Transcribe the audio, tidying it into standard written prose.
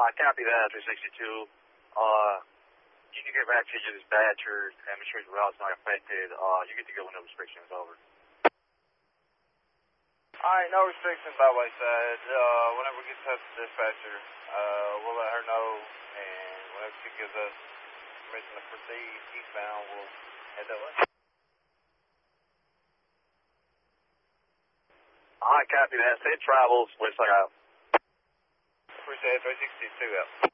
Copy that, 362. You can get back to your dispatcher and make sure the route's not affected. You get to go with no restrictions, over. Alright, no restrictions by Wayside. Whenever we get to the dispatcher, we'll let her know, and whenever she gives us permission to proceed eastbound, we'll head that way. Alright, copy that. Safe travels. West side out. Appreciate it, 362 out.